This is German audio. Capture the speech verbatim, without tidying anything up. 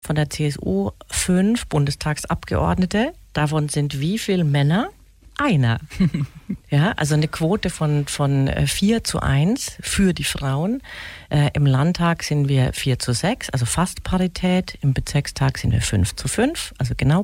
von der C S U fünf Bundestagsabgeordnete. Davon sind wie viele Männer? Einer. Ja, also eine Quote von, von vier zu eins für die Frauen. Äh, Im Landtag sind wir vier zu sechs, also fast Parität. Im Bezirkstag sind wir fünf zu fünf, also genau